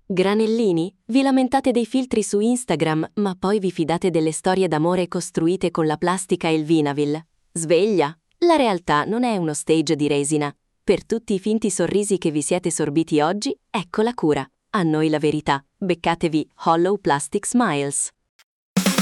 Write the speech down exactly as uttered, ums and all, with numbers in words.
Granellini? Vi lamentate dei filtri su Instagram, ma poi vi fidate delle storie d'amore costruite con la plastica e il Vinavil. Sveglia! La realtà non è uno stage di resina. Per tutti i finti sorrisi che vi siete sorbiti oggi, ecco la cura. A noi la verità. Beccatevi Hollow Plastic Smiles.